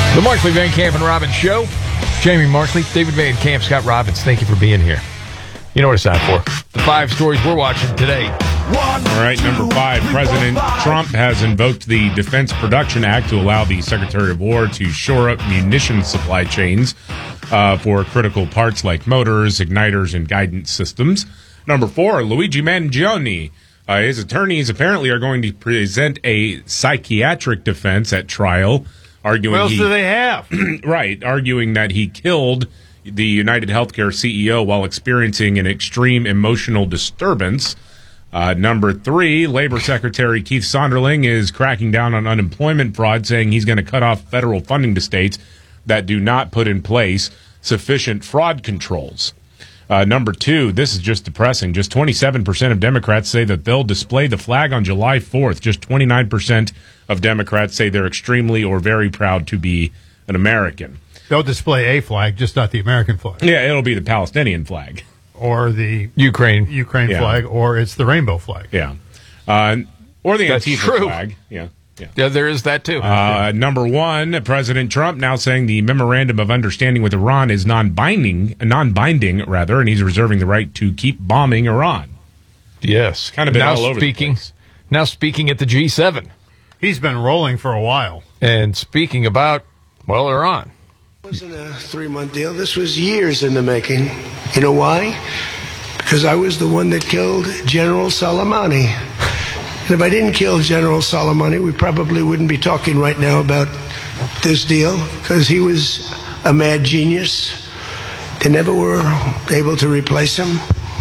The Markley, Van Camp, and Robbins Show. Jamie Markley, David Van Camp, Scott Robbins, thank you for being here. You know what it's time for. The 5 stories we're watching today. All right, number 5. President Trump has invoked the Defense Production Act to allow the Secretary of War to shore up munition supply chains for critical parts like motors, igniters, and guidance systems. Number 4, Luigi Mangione. His attorneys apparently are going to present a psychiatric defense at trial, arguing what else do they have? Right, arguing that he killed the United Healthcare CEO while experiencing an extreme emotional disturbance. Number 3, Labor Secretary Keith Sonderling is cracking down on unemployment fraud, saying he's going to cut off federal funding to states that do not put in place sufficient fraud controls. Number 2, this is just depressing. Just 27% of Democrats say that they'll display the flag on July 4th. Just 29% of Democrats say they're extremely or very proud to be an American. They'll display a flag, just not the American flag. Yeah, it'll be the Palestinian flag. Or the Ukraine flag, or it's the rainbow flag. Yeah. Or the That's Antifa true. flag. Yeah, there is that too. Number 1, President Trump now saying the memorandum of understanding with Iran is non-binding, and he's reserving the right to keep bombing Iran. Yes. Kind of been all over the place. Now speaking at the G7. He's been rolling for a while. And speaking about, Iran. It wasn't a 3-month deal. This was years in the making. You know why? Because I was the one that killed General Soleimani. And if I didn't kill General Soleimani, we probably wouldn't be talking right now about this deal, because he was a mad genius. They never were able to replace him.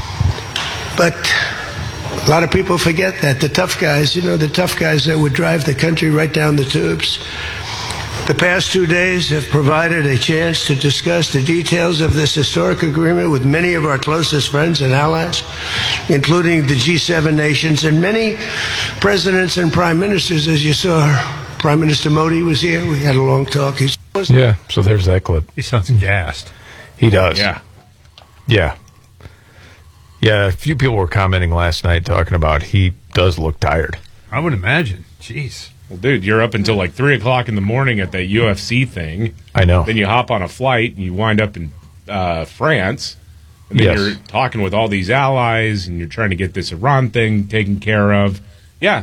But a lot of people forget that. The tough guys, the tough guys that would drive the country right down the tubes. The past 2 days have provided a chance to discuss the details of this historic agreement with many of our closest friends and allies, including the G7 nations and many presidents and prime ministers. As you saw, Prime Minister Modi was here. We had a long talk. Yeah, so there's that clip. He sounds gassed. He does. Yeah. Yeah. Yeah, a few people were commenting last night talking about he does look tired. I would imagine. Jeez. Well, dude, you're up until like 3 o'clock in the morning at that UFC thing. I know. Then you hop on a flight and you wind up in France. And then you're talking with all these allies and you're trying to get this Iran thing taken care of. Yeah.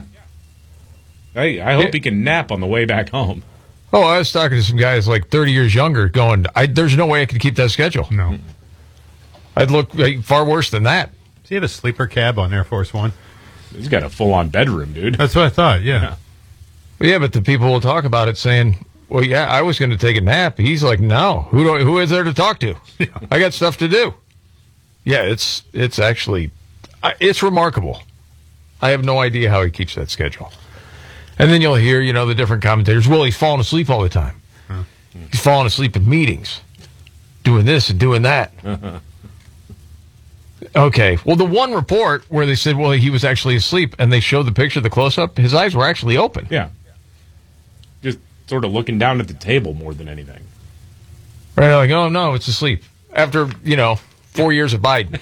I hope he can nap on the way back home. Oh, I was talking to some guys like 30 years younger going, there's no way I could keep that schedule. No. I'd look far worse than that. Does he have a sleeper cab on Air Force One? He's got a full-on bedroom, dude. That's what I thought, yeah. Yeah, but the people will talk about it saying, well, yeah, I was going to take a nap. He's like, no, who is there to talk to? Yeah. I got stuff to do. Yeah, it's actually, it's remarkable. I have no idea how he keeps that schedule. And then you'll hear, the different commentators, well, he's falling asleep all the time. Huh. He's falling asleep in meetings, doing this and doing that. Okay, well, the one report where they said, well, he was actually asleep, and they showed the picture, the close-up, his eyes were actually open. Yeah. Just sort of looking down at the table more than anything. Right, like, oh, no, it's asleep. After, 4 years of Biden.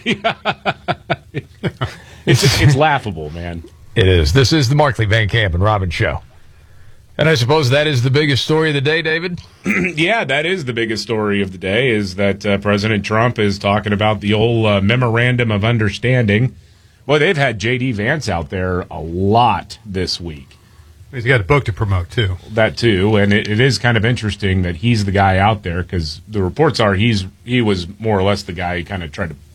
It's laughable, man. It is. This is the Markley, Van Camp, and Robbins Show. And I suppose that is the biggest story of the day, David? Yeah, that is the biggest story of the day, is that President Trump is talking about the old memorandum of understanding. Well, they've had J.D. Vance out there a lot this week. He's got a book to promote, too. That, too, and it is kind of interesting that he's the guy out there, because the reports are he was more or less the guy who kind of tried to